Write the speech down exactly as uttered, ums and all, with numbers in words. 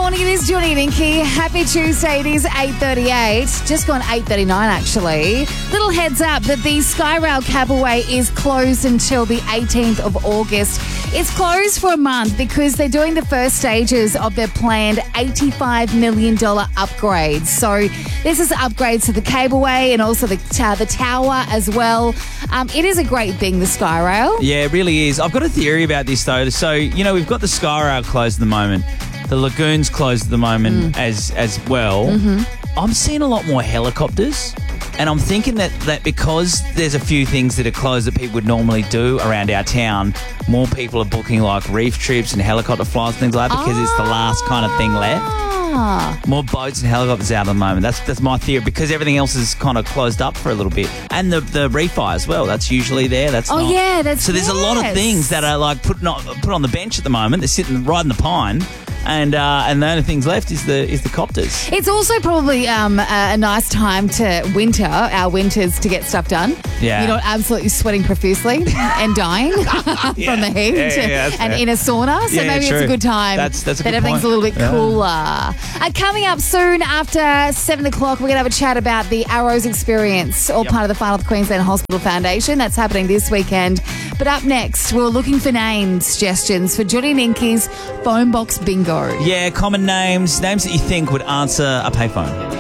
morning, it is Johnny and Inky. Happy Tuesday, it is eight thirty-eight. Just gone eight thirty-nine, actually. Little heads up that the Skyrail Cableway is closed until the eighteenth of August. It's closed for a month because they're doing the first stages of their planned eighty-five million dollars upgrades. So this is upgrades to the cableway and also the, uh, the tower as well. Um, it is a great thing, the Skyrail. Yeah, it really is. I've got a theory about this, though. So, you know, we've got the Skyrail closed at the moment. The Lagoon's closed at the moment mm. as as well. Mm-hmm. I'm seeing a lot more helicopters. And I'm thinking that, that because there's a few things that are closed that people would normally do around our town, more people are booking like reef trips and helicopter flights and things like that because ah. it's the last kind of thing left. More boats and helicopters out at the moment. That's that's my theory because everything else is kind of closed up for a little bit. And the the refi as well. That's usually there. That's Oh, not. yeah. That's So there's yes. a lot of things that are like put, not, put on the bench at the moment. They're sitting right in the pine. And uh, and the only things left is the is the copters. It's also probably um, a, a nice time to winter, our winters, to get stuff done. Yeah. You're not absolutely sweating profusely and dying Yeah. from the heat Yeah, yeah, yeah, that's and fair. in a sauna. So Yeah, maybe true. it's a good time That's- that's a that good everything's point. a little bit Yeah. cooler. Uh, coming up soon after seven o'clock, we're going to have a chat about the Arrows experience, all Yep. part of the Far North Queensland Hospital Foundation. That's happening this weekend. But up next, we're looking for name suggestions for Johnny and Inky's Phone Box Bingo. Yeah, common names, names that you think would answer a payphone.